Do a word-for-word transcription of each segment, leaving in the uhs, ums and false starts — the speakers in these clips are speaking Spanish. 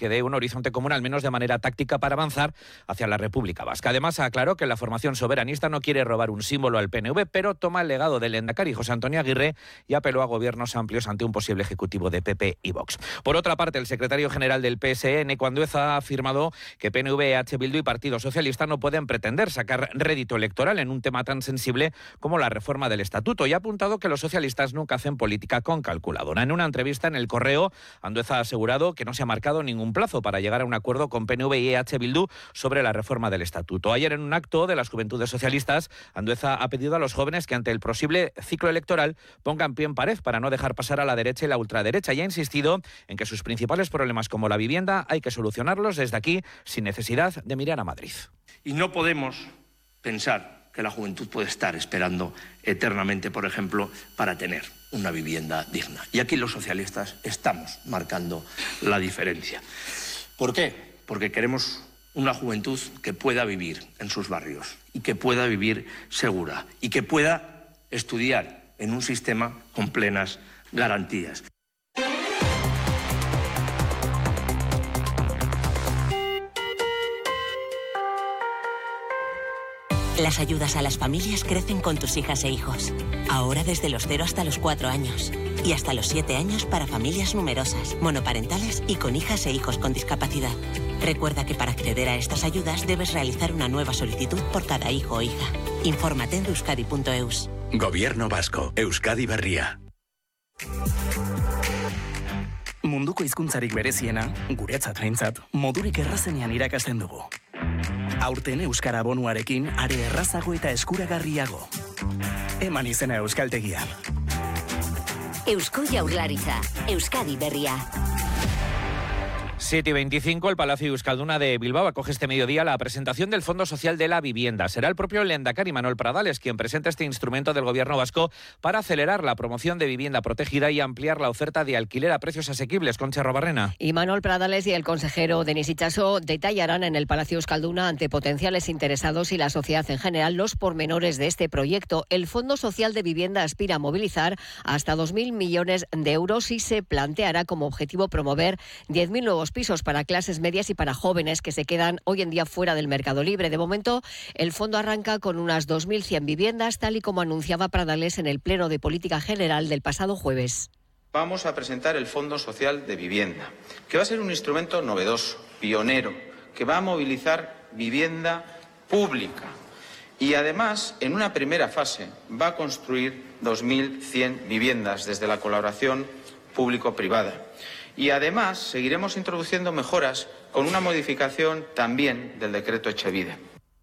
que dé un horizonte común, al menos de manera táctica, para avanzar hacia la República Vasca. Además, aclaró que la formación soberanista no quiere robar un símbolo al P N V, pero toma el legado del lehendakari José Antonio Aguirre y apeló a gobiernos amplios ante un posible ejecutivo de P P y Vox. Por otra parte, el secretario general del P S N, Andueza, ha afirmado que P N V, H. Bildu y Partido Socialista no pueden pretender sacar rédito electoral en un tema tan sensible como la reforma del estatuto, y ha apuntado que los socialistas nunca hacen política con calculadora. En una entrevista en El Correo, Andueza ha asegurado que no se ha marcado ningún plazo para llegar a un acuerdo con P N V y H. Bildu sobre la reforma del estatuto. Ayer, en un acto de las Juventudes Socialistas, Andueza ha pedido a los jóvenes que ante el posible ciclo electoral pongan pie en pared para no dejar pasar a la derecha y la ultraderecha, y ha insistido en que sus principales problemas como la vivienda hay que solucionarlos desde aquí sin necesidad de mirar a Madrid. Y no podemos pensar que la juventud puede estar esperando eternamente, por ejemplo, para tener una vivienda digna. Y aquí los socialistas estamos marcando la diferencia. ¿Por qué? Porque queremos una juventud que pueda vivir en sus barrios y que pueda vivir segura y que pueda estudiar en un sistema con plenas garantías. Las ayudas a las familias crecen con tus hijas e hijos. Ahora desde los cero hasta los cuatro años. Y hasta los siete años para familias numerosas, monoparentales y con hijas e hijos con discapacidad. Recuerda que para acceder a estas ayudas debes realizar una nueva solicitud por cada hijo o hija. Infórmate en euskadi punto eus. Gobierno vasco. Euskadi berria. Munduko hizkuntzarik bereziena, guretzat behintzat, modurik errazenean irakasten dugu. Aurten euskara abonuarekin are errazago eta eskuragarriago. Eman izena euskaltegian. Eusko Jaurlaritza, Euskadi berria. siete y veinticinco, el Palacio Euskalduna de Bilbao acoge este mediodía la presentación del Fondo Social de la Vivienda. Será el propio lehendakari Manuel Pradales quien presente este instrumento del Gobierno vasco para acelerar la promoción de vivienda protegida y ampliar la oferta de alquiler a precios asequibles. Concha Robarrena. Y Manuel Pradales y el consejero Denis Itxaso detallarán en el Palacio Euskalduna ante potenciales interesados y la sociedad en general los pormenores de este proyecto. El Fondo Social de Vivienda aspira a movilizar hasta dos mil millones de euros y se planteará como objetivo promover diez mil nuevos pisos para clases medias y para jóvenes que se quedan hoy en día fuera del mercado libre. De momento, el fondo arranca con unas dos mil cien viviendas, tal y como anunciaba Pradales en el Pleno de Política General del pasado jueves. Vamos a presentar el Fondo Social de Vivienda, que va a ser un instrumento novedoso, pionero, que va a movilizar vivienda pública y además, en una primera fase, va a construir dos mil cien viviendas desde la colaboración público-privada. Y además seguiremos introduciendo mejoras con una modificación también del decreto Etxebide.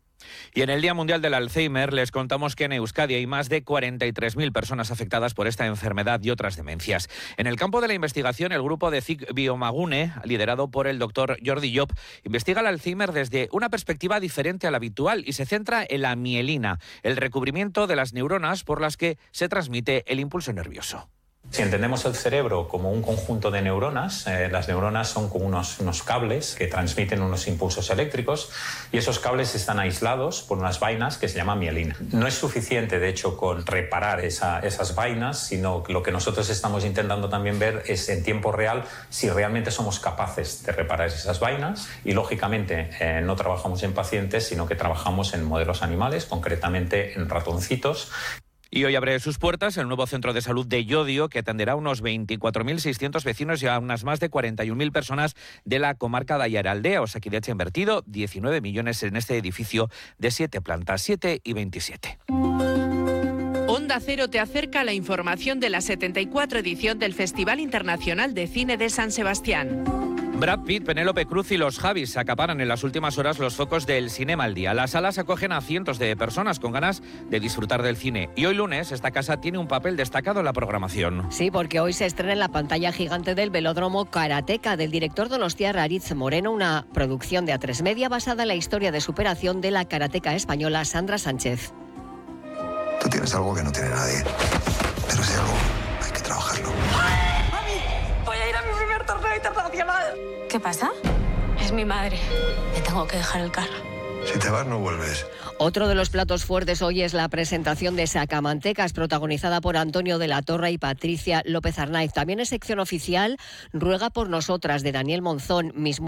Y en el Día Mundial del Alzheimer les contamos que en Euskadi hay más de cuarenta y tres mil personas afectadas por esta enfermedad y otras demencias. En el campo de la investigación, el grupo de C I C Biomagune, liderado por el doctor Jordi Llop, investiga el Alzheimer desde una perspectiva diferente a la habitual y se centra en la mielina, el recubrimiento de las neuronas por las que se transmite el impulso nervioso. Si entendemos el cerebro como un conjunto de neuronas, eh, las neuronas son como unos, unos cables que transmiten unos impulsos eléctricos y esos cables están aislados por unas vainas que se llaman mielina. No es suficiente, de hecho, con reparar esa, esas vainas, sino que lo que nosotros estamos intentando también ver es en tiempo real si realmente somos capaces de reparar esas vainas y, lógicamente, eh, no trabajamos en pacientes, sino que trabajamos en modelos animales, concretamente en ratoncitos. Y hoy abre sus puertas el nuevo centro de salud de Llodio, que atenderá a unos veinticuatro mil seiscientos vecinos y a unas más de cuarenta y un mil personas de la comarca de Aiaraldea. Osakidetza ha invertido diecinueve millones en este edificio de siete plantas, siete y veintisiete. Onda Cero te acerca a la información de la setenta y cuatro edición del Festival Internacional de Cine de San Sebastián. Brad Pitt, Penélope Cruz y los Javis acaparan en las últimas horas los focos del Cinema al Día. Las salas acogen a cientos de personas con ganas de disfrutar del cine. Y hoy lunes esta casa tiene un papel destacado en la programación. Sí, porque hoy se estrena en la pantalla gigante del Velódromo Karateka, del director donostiarra Aritz Moreno, una producción de A tres Media basada en la historia de superación de la karateka española Sandra Sánchez. Tú tienes algo que no tiene nadie, pero ese algo hay que trabajarlo. Voy a ir a mi primer torneo internacional. ¿Qué pasa? Es mi madre. Le tengo que dejar el carro. Si te vas, no vuelves. Otro de los platos fuertes hoy es la presentación de Sacamantecas, protagonizada por Antonio de la Torre y Patricia López Arnaiz. También es sección oficial Ruega por nosotras, de Daniel Monzón, mismo